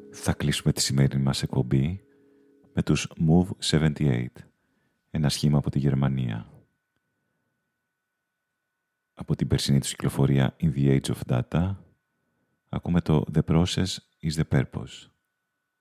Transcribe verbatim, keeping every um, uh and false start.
Θα κλείσουμε τη σημερινή μας εκπομπή με τους Move εβδομήντα οκτώ, ένα σχήμα από τη Γερμανία. Από την περσινή τους κυκλοφορία In the Age of Data, ακούμε το The Process is the Purpose.